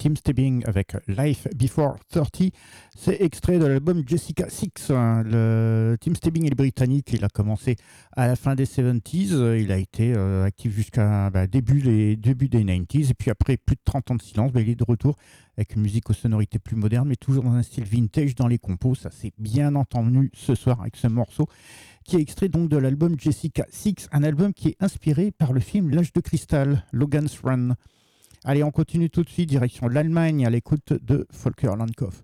Tim Stebbing avec Life Before 30. C'est extrait de l'album Jessica Six. Le Tim Stebbing est britannique. Il a commencé à la fin des 70s. Il a été actif jusqu'à début des 90s. Et puis après plus de 30 ans de silence, il est de retour avec une musique aux sonorités plus modernes, mais toujours dans un style vintage dans les compos. Ça s'est bien entendu ce soir avec ce morceau qui est extrait donc de l'album Jessica Six, un album qui est inspiré par le film L'Âge de Cristal, Logan's Run. Allez, on continue tout de suite, direction l'Allemagne, à l'écoute de Volker Landkopf.